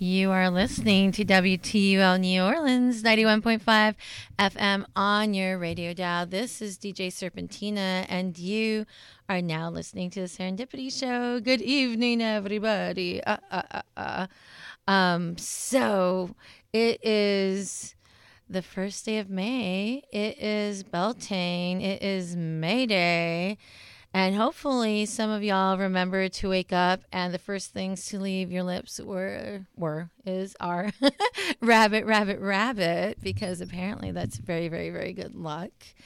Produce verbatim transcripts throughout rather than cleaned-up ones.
You are listening to W T U L New Orleans, ninety-one point five F M on your radio dial. This is D J Serpentina, and you are now listening to the Serendipity Show. Good evening, everybody. Uh, uh, uh, uh. Um, so it is the first day of May. It is Beltane. It is May Day. And hopefully some of y'all remember to wake up and the first things to leave your lips were, were, is, are rabbit, rabbit, rabbit, because apparently that's very, very, very good luck.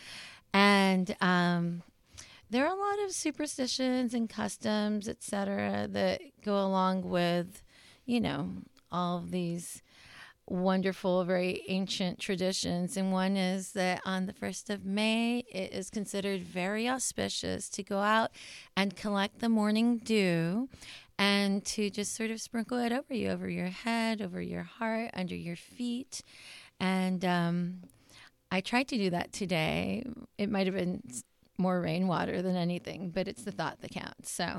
And um, there are a lot of superstitions and customs, et cetera, that go along with, you know, all of these wonderful, very ancient traditions. And one is that on the first of May, it is considered very auspicious to go out and collect the morning dew and to just sort of sprinkle it over you, over your head, over your heart, under your feet. And um, I tried to do that today. It might have been more rainwater than anything, but it's the thought that counts. So,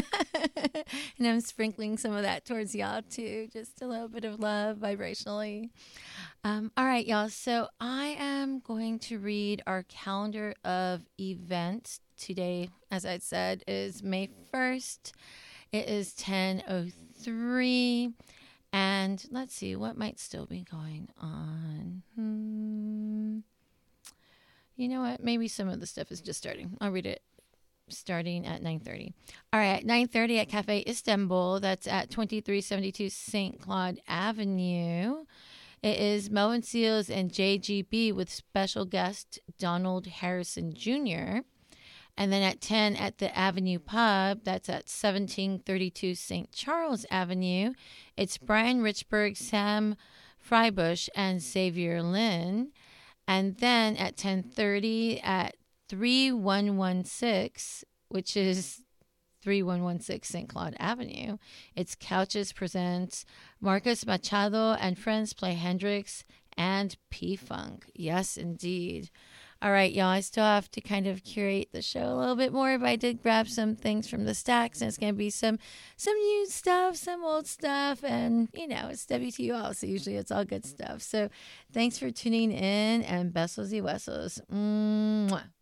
and I'm sprinkling some of that towards y'all too, just a little bit of love vibrationally. Um, all right, y'all. So I am going to read our calendar of events today. As I said, is May first. It is ten oh three. And let's see, what might still be going on? Hmm. You know what? Maybe some of the stuff is just starting. I'll read it starting at nine thirty. All right, at nine thirty at Cafe Istanbul. That's at twenty-three seventy-two Saint Claude Avenue. It is Melvin Seals and J G B with special guest Donald Harrison Junior And then at ten at the Avenue Pub. That's at seventeen thirty-two Saint Charles Avenue. It's Brian Richburg, Sam Freibush, and Xavier Lynn. And then at ten thirty at thirty-one sixteen, which is thirty-one sixteen Saint Claude Avenue, it's Couches presents Marcus Machado and Friends play Hendrix and P-Funk. Yes, indeed. All right, y'all, I still have to kind of curate the show a little bit more, but I did grab some things from the stacks, and it's going to be some some new stuff, some old stuff, and, you know, it's W T U L, so usually it's all good stuff. So thanks for tuning in, and besos y huesos. Mwah.